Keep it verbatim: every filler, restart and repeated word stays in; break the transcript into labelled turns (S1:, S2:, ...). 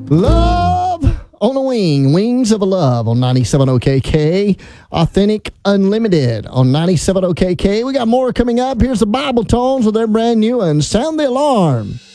S1: Love on a Wing, Wings of Love on ninety-seven O K K, Authentic Unlimited on ninety-seven O K K. We got more coming up. Here's the Bible Tones with their brand new and Sound the Alarm.